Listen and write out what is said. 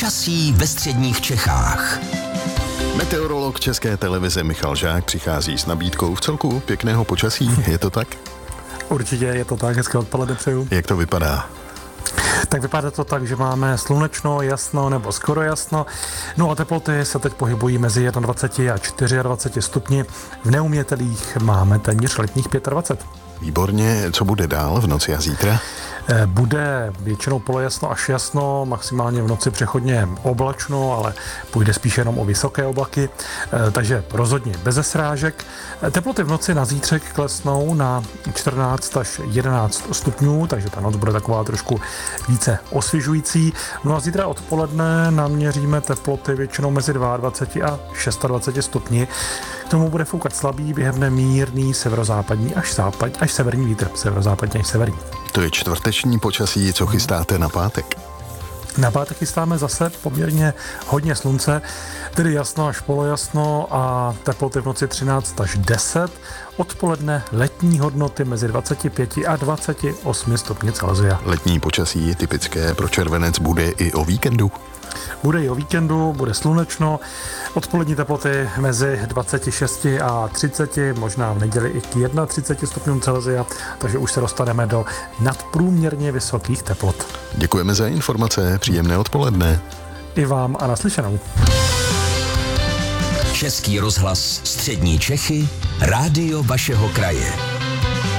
Počasí ve středních Čechách. Meteorolog České televize Michal Žák přichází s nabídkou vcelku pěkného počasí, je to tak? Určitě je to tak, hezké odpoledne přeju. Jak to vypadá? Tak vypadá to tak, že máme slunečno, jasno nebo skoro jasno. No a teploty se teď pohybují mezi 21 a 24 stupni. V neumětelých máme téměř letních 25. Výborně, co bude dál v noci a zítra? Bude většinou polojasno až jasno, maximálně v noci přechodně oblačno, ale půjde spíš jenom o vysoké oblaky, takže rozhodně bez srážek. Teploty v noci na zítřek klesnou na 14 až 11 stupňů, takže ta noc bude taková trošku více osvěžující. No a zítra odpoledne naměříme teploty většinou mezi 22 a 26 stupni. K tomu bude foukat slabý, běhne mírný severozápadní až severní vítr, severozápadní až severní. To je čtvrteční počasí, co chystáte na pátek? Na pátek chystáme zase poměrně hodně slunce, tedy jasno až polojasno a teploty v noci 13 až 10. Odpoledne letní hodnoty mezi 25 a 28 stupni Celsia. Letní počasí typické pro červenec bude i o víkendu? Bude i o víkendu, bude slunečno, odpolední teploty mezi 26 a 30, možná v neděli i k 31 stupňům Celsia, takže už se dostaneme do nadprůměrně vysokých teplot. Děkujeme za informace, příjemné odpoledne. I vám a naslyšenou. Český rozhlas Střední Čechy, rádio vašeho kraje.